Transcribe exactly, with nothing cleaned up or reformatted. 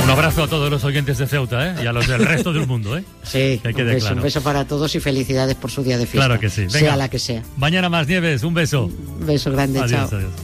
Un abrazo a todos los oyentes de Ceuta, ¿eh? Y a los del resto del mundo, ¿eh? Sí, que un, beso, claro. un beso para todos y felicidades por su día de fiesta. Claro que sí. Venga, sea la que sea. Mañana más, Nieves, un beso. Un beso grande, adiós, chao. Adiós.